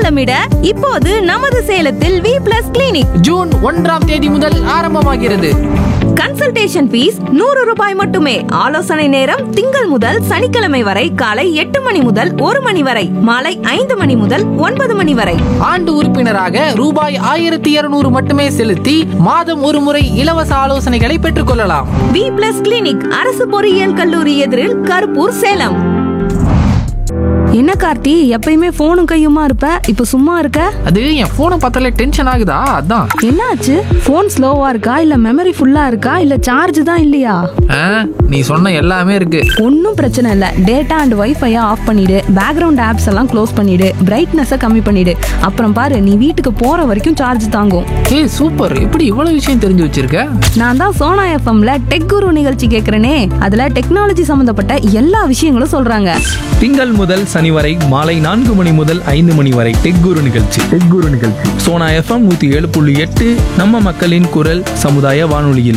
வளமிட இப்போது நமது சேலத்தில் V+ கிளினிக் ஜூன் 1ஆம் தேதி முதல் ஆரம்பமாகிறது. கன்சல்டேஷன் ஃபீஸ் 100 ரூபாய் மட்டுமே. ஆலோசனை நேரம் திங்கள் முதல் சனிக்கிழமை வரை காலை 8 மணி முதல் 1 மணி வரை, மாலை 5 மணி முதல் 9 மணி வரை. ஆண்டு உறுப்பினராக ரூபாய் 1200 மட்டுமே செலுத்தி மாதம் ஒரு முறை இலவச ஆலோசனைகளை பெற்றுக் கொள்ளலாம். V+ கிளினிக், அரசு பொறியியல் கல்லூரி எதிரில், கருப்பூர், சேலம். என்ன கார்த்தி, எப்பயுமே போனும் கையுமா இருப்ப, இப்ப சும்மா இருக்க? அது என் போனை பார்த்தாலே டென்ஷன் ஆகுதா, அதான். என்னாச்சு? போன் ஸ்லோவா இருக்கா, இல்ல மெமரி ஃபுல்லா இருக்கா, இல்ல சார்ஜ் தான் இல்லையா? நீ சொன்ன எல்லாமே இருக்கு. ஒன்னும் பிரச்சனை இல்ல. டேட்டா அண்ட் வைஃபையை ஆஃப் பண்ணிடு, பேக்ரவுண்ட் ஆப்ஸ் எல்லாம் க்ளோஸ் பண்ணிடு, பிரைட்னஸை கம்மி பண்ணிடு. அப்புறம் பாரு, நீ வீட்டுக்கு போற வரைக்கும் சார்ஜ் தாங்கும். ஏய் சூப்பர், எப்படி இவ்வளவு விஷயம் தெரிஞ்சு வச்சிருக்க? நான் தான் சோனா எஃப்எம்ல டெக் குரு நிகழ்ச்சி கேக்குறேனே, அதுல டெக்னாலஜி சம்பந்தப்பட்ட எல்லா விஷயங்களும் சொல்றாங்க. திங்கள் முதல் சனி வரை மாலை 4 மணி முதல் 5 மணி வரை டெக் குரு நிகழ்ச்சி சோனா எஃப்எம் 107.8 நம்ம மக்களின் குரல் சமுதாய வானொலியில்.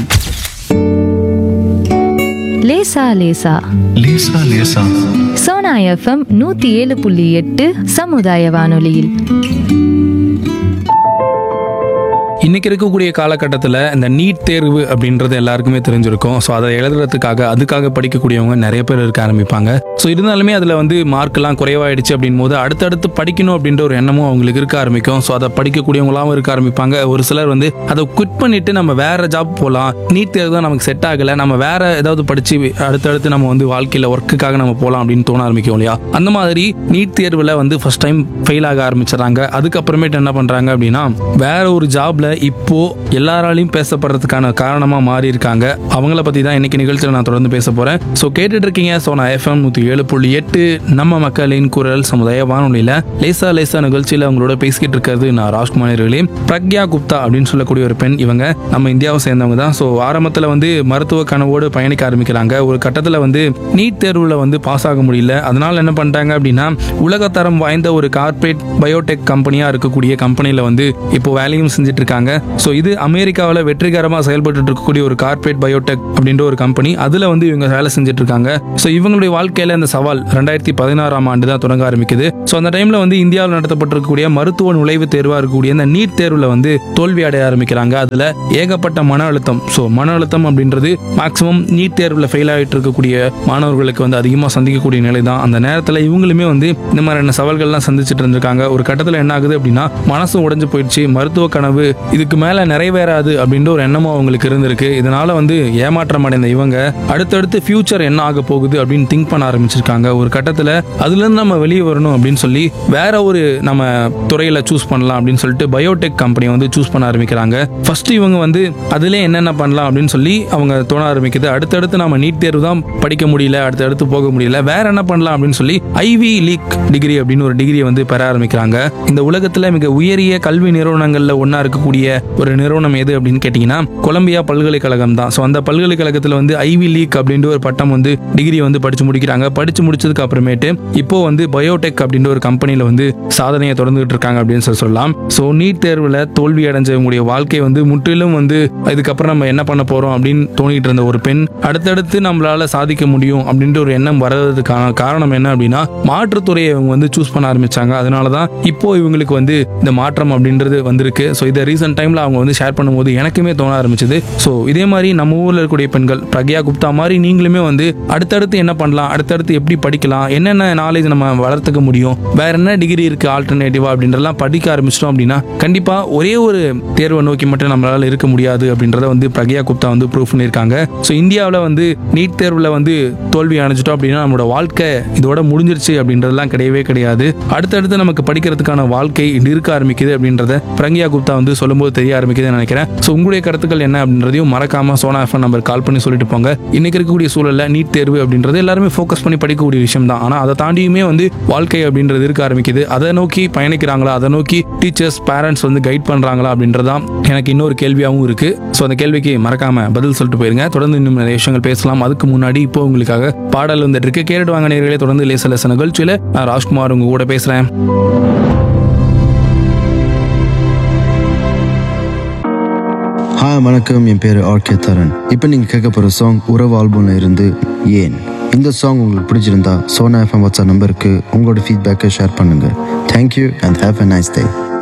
லேசா லேசா லேசா லேசா சோனா எஃப்எம் 107.8 சமுதாய வானொலியில். இன்னைக்கு இருக்கக்கூடிய காலகட்டத்தில் இந்த நீட் தேர்வு அப்படின்றது எல்லாருக்குமே தெரிஞ்சிருக்கும். ஸோ அதை எழுதுறதுக்காக அதுக்காக படிக்கக்கூடியவங்க நிறைய பேர் இருக்க ஆரம்பிப்பாங்க. ஸோ இருந்தாலுமே அதில் வந்து மார்க்கெல்லாம் குறைவாயிடுச்சு அப்படின் போது அடுத்தடுத்து படிக்கணும் அப்படின்ற ஒரு எண்ணமும் அவங்களுக்கு இருக்க ஆரம்பிக்கும். ஸோ அதை படிக்கக்கூடியவங்களாவும் இருக்க ஆரம்பிப்பாங்க. ஒரு சிலர் வந்து அதை குவிட் பண்ணிட்டு நம்ம வேற ஜாப் போகலாம், நீட் தேர்வு தான் நமக்கு செட் ஆகலை, நம்ம வேற ஏதாவது படிச்சு அடுத்தடுத்து நம்ம வந்து வாழ்க்கையில் ஒர்க்குக்காக நம்ம போகலாம் அப்படின்னு தோண ஆரம்பிக்கும் இல்லையா? அந்த மாதிரி நீட் தேர்வில் வந்து ஃபர்ஸ்ட் டைம் ஃபெயில் ஆக ஆரம்பிச்சிடறாங்க. அதுக்கப்புறமேட்டு என்ன பண்ணுறாங்க அப்படின்னா வேற ஒரு ஜாப்ல இப்போ எல்லாராலையும் பேசப்படுறதுக்கான காரணமா மாறி இருக்காங்க. அவங்கள பத்தி தான் இன்னைக்கு நிகழ்ச்சியில் நான் தொடர்ந்து பேச போறேன். ஸோ கேட்டுட்டு இருக்கீங்க சோனா எஃப்எம் 107.8 நம்ம மக்களின் குரல் சமுதாய வானொலியில லேசா லேசா நிகழ்ச்சியில அவங்களோட பேசிக்கிட்டு இருக்கிறது நான் ராஜ்குமார். பிரக்யா குப்தா அப்படின்னு சொல்லக்கூடிய ஒரு பெண். இவங்க நம்ம இந்தியாவை சேர்ந்தவங்க தான். ஸோ ஆரம்பத்தில் வந்து மருத்துவ கனவோடு பயணிக்க ஆரம்பிக்கிறாங்க. ஒரு கட்டத்தில் வந்து நீட் தேர்வில் வந்து பாஸ் ஆக முடியல. அதனால என்ன பண்ணிட்டாங்க அப்படின்னா உலகத்தரம் வாய்ந்த ஒரு கார்பரேட் பயோடெக் கம்பெனியா இருக்கக்கூடிய கம்பெனியில வந்து இப்போ வேலையும் செஞ்சுட்டு இருக்காங்க. ஸோ இது அமெரிக்காவில் வெற்றிகரமாக செயல்பட்டு இருக்கக்கூடிய ஒரு கார்பரேட் பயோடெக் அப்படின்ற ஒரு கம்பெனி. அதில் வந்து இவங்க வேலை செஞ்சுட்டு இருக்காங்க. ஸோ இவங்களுடைய வாழ்க்கையில் இந்த சவால் 2016ஆம் ஆண்டு தான் தொடங்க ஆரம்பிக்குது. ஸோ அந்த டைமில் வந்து இந்தியாவில் நடத்தப்பட்டிருக்கக்கூடிய மருத்துவ நுழைவுத் தேர்வாக இருக்கக்கூடிய இந்த நீட் தேர்வில் வந்து தோல்வி அடைய ஆரம்பிக்கிறாங்க. அதில் ஏகப்பட்ட மன அழுத்தம். ஸோ மன அழுத்தம் அப்படின்றது மேக்ஸிமம் நீட் தேர்வில் ஃபெயில் ஆகிட்டு இருக்கக்கூடிய மாணவர்களுக்கு வந்து அதிகமாக சந்திக்கக்கூடிய நிலை தான். அந்த நேரத்தில் இவங்களுமே வந்து இந்த மாதிரியான சவால்கள்லாம் சந்திச்சுட்டு இருந்திருக்காங்க. ஒரு கட்டத்தில் என்ன ஆகுது அப்படின்னா மனசும் உடைஞ்சு போயிடுச்சு. மருத்துவ கனவு இதுக்கு மேல நிறைவேறாது அப்படின்ற ஒரு எண்ணமும் அவங்களுக்கு இருந்திருக்கு. இதனால வந்து ஏமாற்றம் அடைந்த இவங்க அடுத்தடுத்து ஃபியூச்சர் என்ன ஆக போகுது அப்படின்னு திங்க் பண்ண ஆரம்பிச்சிருக்காங்க. ஒரு கட்டத்துல அதுல இருந்து நம்ம வெளியே வரணும் அப்படின்னு சொல்லி வேற ஒரு நம்ம துறையில சூஸ் பண்ணலாம் அப்படின்னு சொல்லிட்டு பயோடெக் கம்பெனி வந்து சூஸ் பண்ண ஆரம்பிக்கிறாங்க. ஃபர்ஸ்ட் இவங்க வந்து அதுல என்னென்ன பண்ணலாம் அப்படின்னு சொல்லி அவங்க தோண ஆரம்பிக்குது. அடுத்தடுத்து நம்ம நீட் தேர்வு தான் படிக்க முடியல, அடுத்தடுத்து போக முடியல, வேற என்ன பண்ணலாம் அப்படின்னு சொல்லி ஐவி லீக் டிகிரி அப்படின்னு ஒரு டிகிரியை வந்து பெற ஆரம்பிக்கிறாங்க. இந்த உலகத்துல மிக உயரிய கல்வி நிறுவனங்கள்ல ஒன்னா இருக்கக்கூடிய ஒரு நிறுவனம் எது அப்படின்னு கேட்டீங்கன்னா கொலம்பியா பல்கலைக்கழகம் தான். ஸோ அந்த பல்கலைக்கழகத்தில் வந்து ஐவி லீக் அப்படின்ற ஒரு பட்டம் வந்து டிகிரி வந்து படிச்சு முடிக்கிறாங்க. படிச்சு முடிச்சதுக்கு அப்புறமேட்டு இப்போ வந்து பயோடெக் அப்படின்ற ஒரு கம்பெனியில வந்து சாதனையை தொடர்ந்துட்டு இருக்காங்க அப்படின்னு சொல்லலாம். ஸோ நீட் தேர்வில் தோல்வி அடைஞ்சவங்களுடைய வாழ்க்கை வந்து முற்றிலும் வந்து இதுக்கப்புறம் நம்ம என்ன பண்ண போறோம் அப்படின்னு தோணிட்டு இருந்த ஒரு பெண் அடுத்தடுத்து நம்மளால சாதிக்க முடியும் அப்படின்ற ஒரு எண்ணம் வர்றதுக்கான காரணம் என்ன அப்படின்னா மாற்றுத்துறையை இவங்க வந்து சூஸ் பண்ண ஆரம்பிச்சாங்க. அதனாலதான் இப்போ இவங்களுக்கு வந்து இந்த மாற்றம் அப்படின்றது வந்திருக்கு. ஸோ இதை ரீசன்ட் டைம்ல அவங்க வந்து ஷேர் பண்ணும்போது எனக்குமே தோண ஆரம்பிச்சது. ஸோ இதே மாதிரி நம்ம ஊர்ல இருக்கக்கூடிய பெண்கள் பிரக்யா குப்தா மாதிரி நீங்களுமே வந்து அடுத்தடுத்து என்ன பண்ணலாம், அடுத்தடுத்து எப்படி படிக்கலாம், என்னென்ன நாலேஜ் நம்ம வளர்த்துக்க முடியும், வேற என்ன டிகிரி இருக்கு ஆல்டர்னேட்டிவா அப்படின்றதெல்லாம் படிக்க ஆரம்பிச்சிட்டோம் அப்படின்னா கண்டிப்பா ஒரே ஒரு தேர்வை நோக்கி மட்டும் நம்மளால இருக்க முடியாது அப்படின்றத வந்து பிரக்யா குப்தா வந்து ப்ரூவ் பண்ணியிருக்காங்க. ஸோ இந்தியாவில் வந்து நீட் தேர்வில் வந்து தோல்வி அடைஞ்சிட்டோம் அப்படின்னா நம்மளோட வாழ்க்கை இதோட முடிஞ்சிருச்சு அப்படின்றதெல்லாம் கிடையவே கிடையாது. அடுத்தடுத்து நமக்கு படிக்கிறதுக்கான வாழ்க்கை இருக்க ஆரம்பிக்குது அப்படின்றத பிரக்யா குப்தா வந்து சொல்லும்போது தெரிய ஆரம்பிக்குதுன்னு நினைக்கிறேன். ஸோ உங்களுடைய கருத்துக்கள் என்ன அப்படின்றதையும் மறக்காம சோனா எஃப்எம் நம்பர் கால் பண்ணி சொல்லிட்டு போங்க. இன்னைக்கு இருக்கக்கூடிய சூழல்ல நீட் தேர்வு அப்படின்றது எல்லாருமே ஃபோக்கஸ் பண்ணி படிக்கக்கூடிய விஷயம் தான். ஆனால் அதை தாண்டியுமே வந்து வாழ்க்கை அப்படின்றது இருக்க ஆரம்பிக்குது. அதை நோக்கி பயணிக்கிறாங்களா, அதை நோக்கி டீச்சர்ஸ் பேரண்ட்ஸ் வந்து கைட் பண்றாங்களா அப்படின்றதான் எனக்கு இன்னொரு கேள்வியாகவும் இருக்கு. ஸோ அந்த கேள்விக்கு மறக்காம பதில் சொல்லிட்டு போயிருங்க. தொடர்ந்து இன்னும் நிறைய விஷயங்கள் பேசலாம். அதுக்கு முன்னாடி இப்போ உங்களுக்காக பாடல் வந்துட்டு இருக்கு, கேட்டுட்டு வாங்க நேயர்களே. தொடர்ந்து லேச லேச நிகழ்ச்சியில நான் ராஜ்குமார் உங்க கூட பேசுறேன். ஹாய் வணக்கம், என் பேர் ஆர்கே தரன். இப்போ நீங்கள் கேட்க போகிற சாங் உறவு ஆல்பம்ல இருந்து ஏன். இந்த சாங் உங்களுக்கு பிடிச்சிருந்தா சோனா எஃப்எம் வாட்ஸ்அப் நம்பருக்கு உங்களோட ஃபீட்பேக்கை ஷேர் பண்ணுங்கள். Thank you and have a nice day.